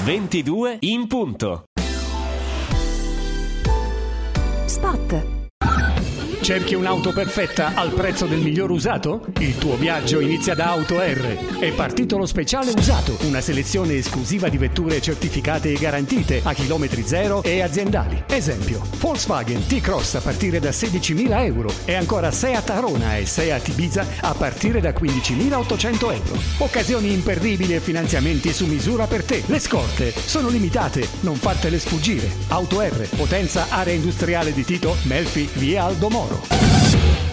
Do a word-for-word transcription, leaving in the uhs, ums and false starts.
ventidue in punto. Spot. Cerchi un'auto perfetta al prezzo del miglior usato? Il tuo viaggio inizia da Auto R. È partito lo speciale usato, una selezione esclusiva di vetture certificate e garantite a chilometri zero e aziendali. Esempio, Volkswagen T-Cross a partire da sedicimila euro e ancora Seat Arona e Seat Ibiza a partire da quindicimilaottocento euro. Occasioni imperdibili e finanziamenti su misura per te. Le scorte sono limitate, non fartele sfuggire. Auto R, Potenza Area Industriale di Tito, Melfi, via Aldo Moro.